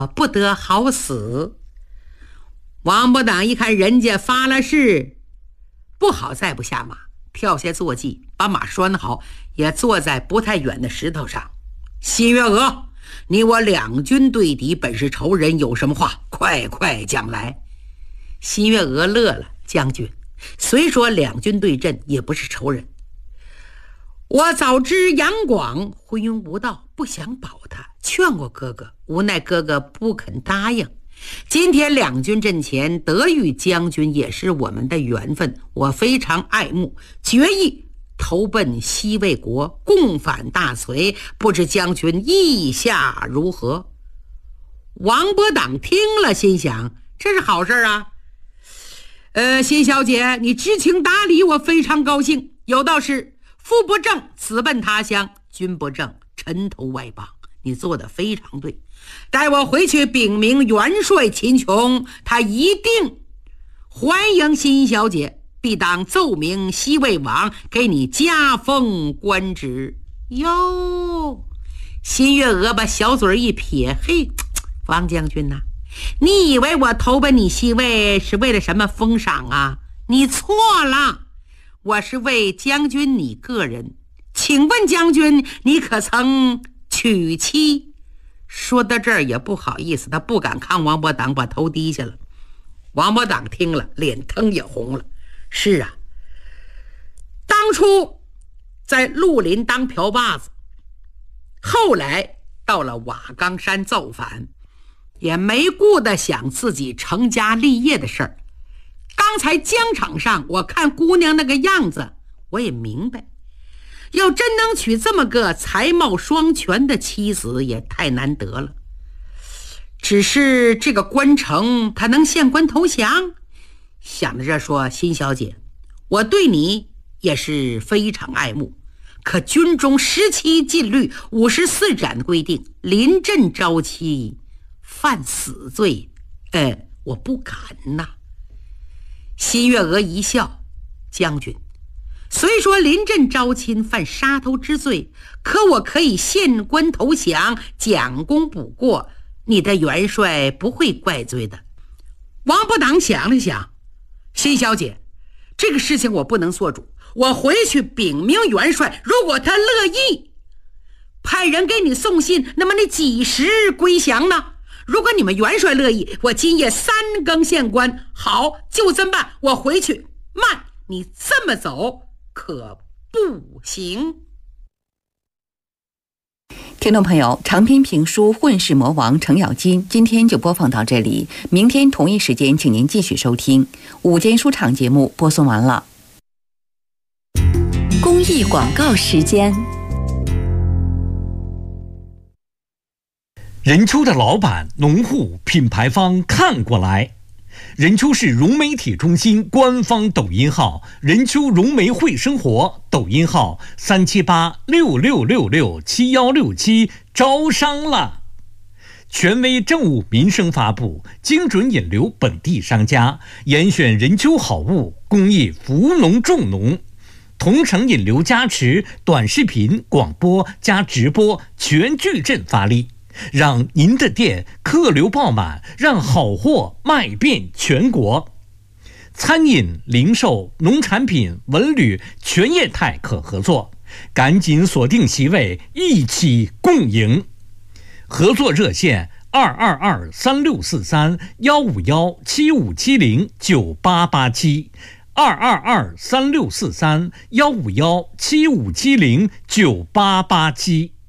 不得好死。王八党一看人家发了誓，不好再不下马，跳下坐骑，把马拴好，也坐在不太远的石头上。新月娥，你我两军对敌，本是仇人，有什么话快快讲来。新月娥乐了，将军，虽说两军对阵，也不是仇人。我早知杨广昏庸无道，不想保他，劝过哥哥，无奈哥哥不肯答应。今天两军阵前，得遇将军也是我们的缘分，我非常爱慕，决意投奔西魏国，共反大隋，不知将军意下如何？王伯党听了，心想这是好事啊。新小姐，你知情达理，我非常高兴。有道是夫不正，此奔他乡；君不正，沉投外邦。你做得非常对，待我回去禀明元帅秦琼，他一定欢迎新小姐，必当奏明西魏王，给你加封官职。哟，新月娥把小嘴一撇，嘿，王将军呐，你以为我投奔你西魏是为了什么封赏啊？你错了，我是为将军你个人。请问将军，你可曾娶妻？说到这儿也不好意思，他不敢看王伯党，把头低下了。王伯党听了，脸腾也红了。是啊，当初在绿林当瓢把子，后来到了瓦岗山造反，也没顾得想自己成家立业的事儿。刚才疆场上我看姑娘那个样子，我也明白，要真能娶这么个才貌双全的妻子，也太难得了。只是这个关城，他能献官投降？想着这说，新小姐，我对你也是非常爱慕，可军中17禁律54斩的规定，临阵招妻犯死罪，我不敢呐。新月娥一笑，将军，虽说临阵招亲犯杀头之罪，可我可以献官投降，将功补过，你的元帅不会怪罪的。王伯党想了想，新小姐，这个事情我不能做主，我回去禀明元帅，如果他乐意，派人给你送信，那么你几时归降呢？如果你们元帅乐意，我今夜3更献官。好，就这么办。我回去。慢，你这么走可不行。 听众朋友，长篇评书《混世魔王程咬金》今天就播放到这里，明天同一时间请您继续收听。午间书场节目播送完了。 公益广告时间。 任丘的老板、农户、品牌方看过来。任丘市融媒体中心官方抖音号任丘融媒会生活，抖音号37866667167，招商了。权威政务民生发布，精准引流本地商家，严选任丘好物，公益扶农助农，同城引流加持，短视频、广播加直播全矩阵发力，让您的店客流爆满，让好货卖遍全国。餐饮、零售、农产品、文旅全业态可合作，赶紧锁定席位，一起共赢。合作热线222-3643-151-7570-9887，222-3643-151-7570-9887。